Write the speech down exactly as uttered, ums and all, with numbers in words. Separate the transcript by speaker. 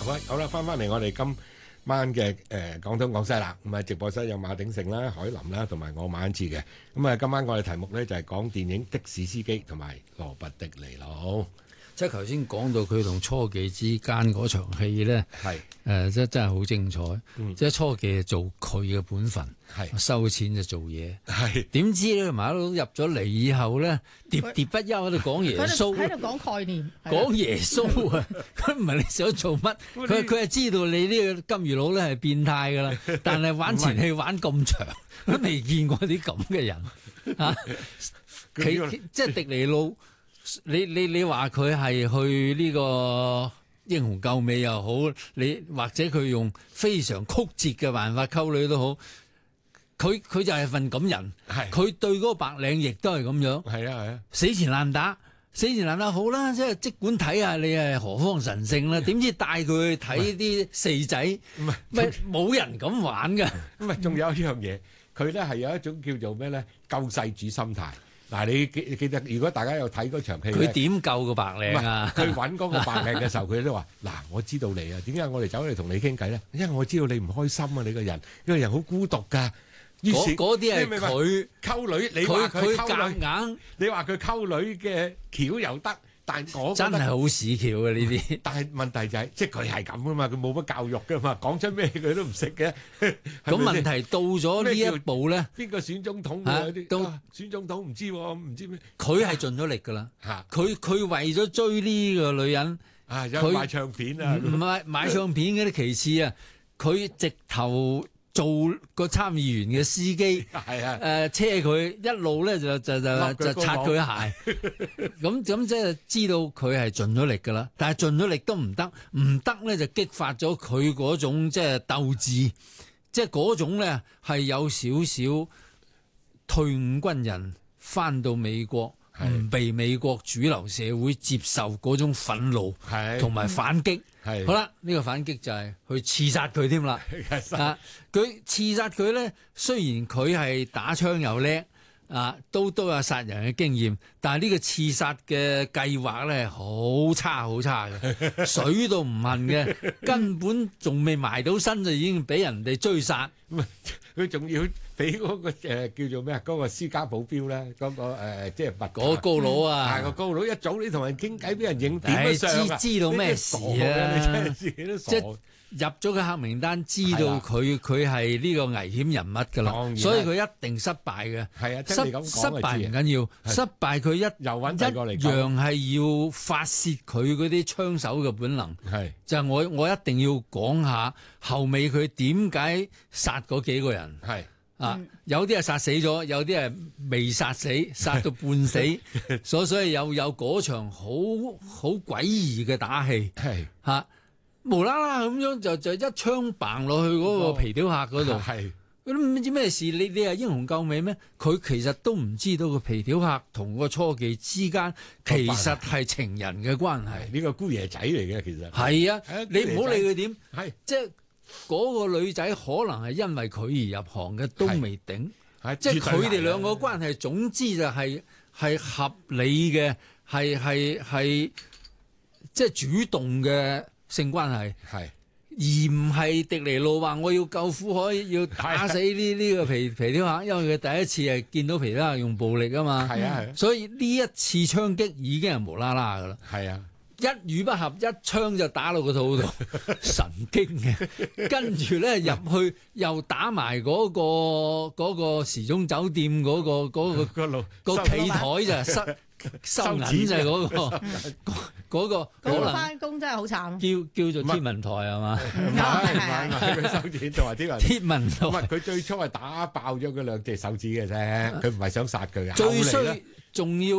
Speaker 1: 好啊，好啦，翻翻嚟我哋今晚嘅誒廣東廣西啦，咁啊直播室有馬鼎盛啦、海林啦，同埋我馬恩志嘅。咁啊，今晚我哋題目咧就係講電影《的士司機》同埋羅拔迪尼路。
Speaker 2: 即係頭先講到佢同初記之間嗰場戲咧，
Speaker 1: 係
Speaker 2: 誒真真係好精彩。
Speaker 1: 嗯、
Speaker 2: 即係初記係做佢嘅本分，
Speaker 1: 係
Speaker 2: 收錢就做嘢。
Speaker 1: 係
Speaker 2: 點知咧馬佬入咗嚟以後咧，喋喋不休喺度講耶穌，
Speaker 3: 喺度講概念，
Speaker 2: 講耶穌啊！佢唔係你想做乜？佢佢係知道你呢個金魚佬咧係變態㗎啦，但係玩前戲玩咁長，都未見過啲咁嘅人啊！佢即係迪尼路。你你你話佢係去呢個英雄救美又好，你或者佢用非常曲折嘅辦法溝女都好，佢佢就係份咁人，佢對嗰個白領亦都係咁樣，係啊係啊，死纏爛打，死纏爛打好啦，即係即管睇下你係何方神聖啦，點知帶佢去睇啲四仔，唔係咪冇人咁玩㗎？
Speaker 1: 唔係，仲有一樣嘢，佢咧係有一種叫做咩咧救世主心態。嗱，你記記得，如果大家有睇嗰場戲，
Speaker 2: 佢點救個白領啊？
Speaker 1: 佢揾嗰個白領嘅時候，佢都話：嗱，我知道你啊，點解我哋走嚟同你傾偈咧？因為我知道你唔開心啊，你個人，呢個人好孤獨㗎。
Speaker 2: 嗰嗰啲係佢
Speaker 1: 溝女，你話佢溝女
Speaker 2: 硬，
Speaker 1: 你話佢溝女嘅橋又得。但我
Speaker 2: 真係好屎橋嘅呢啲，
Speaker 1: 但係問題就係、是，即係佢係咁噶嘛，佢冇乜教育噶嘛，講出咩佢都唔識嘅。
Speaker 2: 咁問題到咗呢一步咧，
Speaker 1: 邊個選總統啊？
Speaker 2: 到
Speaker 1: 選總統唔知喎，唔知咩？
Speaker 2: 佢係盡咗力噶啦，佢佢為咗追呢個女人，
Speaker 1: 啊，有買唱片啊，
Speaker 2: 唔係買唱片嗰啲其次啊，佢直頭。做個參議員嘅司機，係啊，誒車佢一路咧就就就就擦佢鞋，咁咁即係知道佢係盡咗力㗎啦。但係盡咗力都唔得，唔得咧就激發咗佢嗰種即係鬥志，即係嗰種咧係有少少退伍軍人返到美國唔被美國主流社會接受嗰種憤怒同埋反擊。好啦，呢、這個反擊就係去刺殺佢添啦。啊，佢刺殺佢咧，雖然佢係打槍又叻，啊，都都有殺人嘅經驗，但係呢個刺殺嘅計劃咧，好差好差嘅，水到唔恨嘅，根本仲未埋到身就已經俾人哋追殺。
Speaker 1: 佢仲要俾嗰個誒叫做咩啊？嗰個私家保鏢咧，嗰個誒即係物
Speaker 2: 嗰個高佬啊！
Speaker 1: 係個高佬一早你同人傾偈，俾人影點都上啊！
Speaker 2: 知知道咩事啊？即係入咗個黑名單，知道佢佢係呢個危險人物㗎啦，所以佢一定失敗嘅。係啊，失失敗唔緊要，失敗佢一又揾第個嚟，一樣係要發泄佢嗰啲槍手嘅本能。係就係我我一定要講下後尾佢點解殺嗰幾個人。係啊，有啲係殺死咗，有啲係未殺死，殺到半死，所所以有有嗰場好好詭異嘅打戲。係嚇。無啦啦咁樣就就一槍掟落去嗰個皮條客嗰度，係佢都唔知咩事。你你係英雄救美咩？佢其實都唔知道個皮條客同個初記之間其實係情人嘅關係。呢個姑爺仔嚟嘅，其實係啊。你唔好理佢點，係即係嗰個女仔可能係因為佢而入行嘅，都未定。即係佢哋兩個關係，總之就係係合理嘅，係係係即係主動嘅。性關係係，而唔係迪尼路話我要救苦海，要打死呢呢個皮皮條客，因為佢第一次係見到皮條客用暴力啊嘛，係啊係啊，所以呢一次槍擊已經係無啦啦噶啦，係啊，一語不合一槍就打落個肚度，神經嘅，跟住咧入去又打埋嗰個嗰個時鐘酒店嗰個嗰個個企台就失。收銀就係嗰個嗰個，可能
Speaker 3: 翻工真係好慘。
Speaker 2: 叫叫做天文台係嘛？
Speaker 1: 唔係唔係唔係，佢收錢同埋天文
Speaker 2: 天文台。唔係
Speaker 1: 佢最初係打爆咗佢兩隻手指嘅啫，佢唔係想殺佢嘅。
Speaker 2: 最衰仲要。